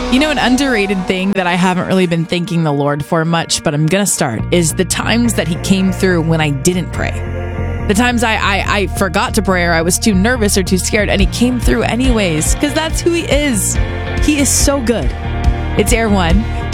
You know, an underrated thing that I haven't really been thanking the Lord for much, but I'm going to start, is the times that he came through when I didn't pray. The times I forgot to pray, or I was too nervous or too scared, and he came through anyways, because that's who he is. He is so good. It's Air One.